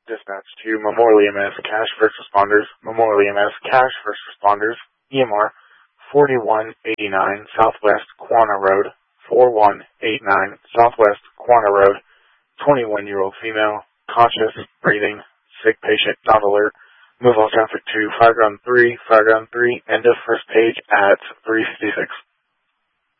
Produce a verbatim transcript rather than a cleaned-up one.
Dispatch to Memorial E M S, Cash First Responders, Memorial E M S, Cash First Responders, E M R forty-one eighty-nine Southwest Quanah Road, forty-one eighty-nine Southwest Quanah Road, twenty-one-year-old female, conscious, breathing, sick patient, not alert. Move on traffic to Fireground three, Fireground three, end of first page at three fifty-six.